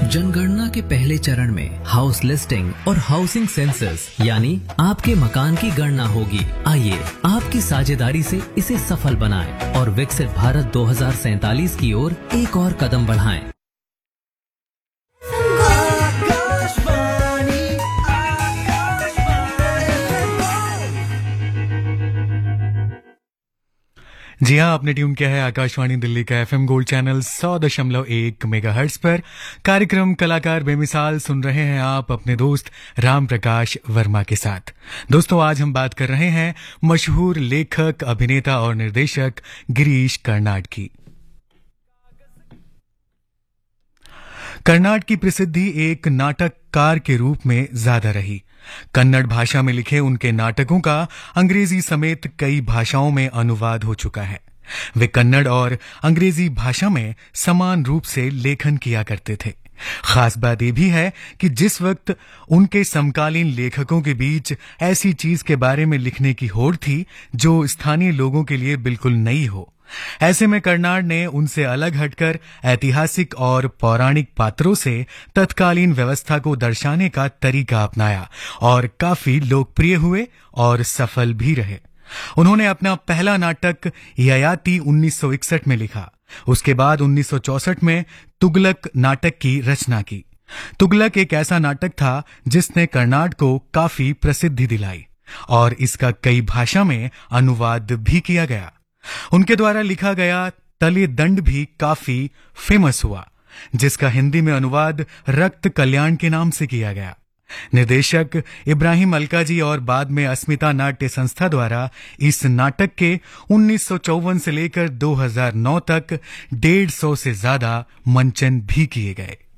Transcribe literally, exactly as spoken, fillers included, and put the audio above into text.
जनगणना के पहले चरण में हाउस लिस्टिंग और हाउसिंग सेंसस यानी आपके मकान की गणना होगी। आइए आपकी साझेदारी से इसे सफल बनाएं और विकसित भारत दो हज़ार सैंतालीस की ओर एक और कदम बढ़ाएं। जी हाँ, आपने ट्यून किया है आकाशवाणी दिल्ली का एफएम गोल्ड चैनल सौ दशमलव एक मेगाहर्ट्ज पर। कार्यक्रम कलाकार बेमिसाल सुन रहे हैं आप अपने दोस्त राम प्रकाश वर्मा के साथ। दोस्तों, आज हम बात कर रहे हैं मशहूर लेखक, अभिनेता और निर्देशक गिरीश कर्नाड की। कर्नाड की प्रसिद्धि एक नाटककार के रूप में ज्यादा रही। कन्नड़ भाषा में लिखे उनके नाटकों का अंग्रेजी समेत कई भाषाओं में अनुवाद हो चुका है। वे कन्नड़ और अंग्रेजी भाषा में समान रूप से लेखन किया करते थे। खास बात यह भी है कि जिस वक्त उनके समकालीन लेखकों के बीच ऐसी चीज के बारे में लिखने की होड़ थी जो स्थानीय लोगों के लिए बिल्कुल नई हो, ऐसे में कर्नाड ने उनसे अलग हटकर ऐतिहासिक और पौराणिक पात्रों से तत्कालीन व्यवस्था को दर्शाने का तरीका अपनाया और काफी लोकप्रिय हुए और सफल भी रहे। उन्होंने अपना पहला नाटक ययाति उन्नीस सौ इकसठ में लिखा। उसके बाद उन्नीस सौ चौसठ में तुगलक नाटक की रचना की। तुगलक एक ऐसा नाटक था जिसने कर्नाड को काफी प्रसिद्धि दिलाई और इसका कई भाषा में अनुवाद भी किया गया। उनके द्वारा लिखा गया तले दंड भी काफी फेमस हुआ, जिसका हिंदी में अनुवाद रक्त कल्याण के नाम से किया गया। निर्देशक इब्राहिम अलकाजी और बाद में अस्मिता नाट्य संस्था द्वारा इस नाटक के उन्नीस सौ चौवन से लेकर दो हज़ार नौ तक डेढ़ सौ से ज्यादा मंचन भी किए गए।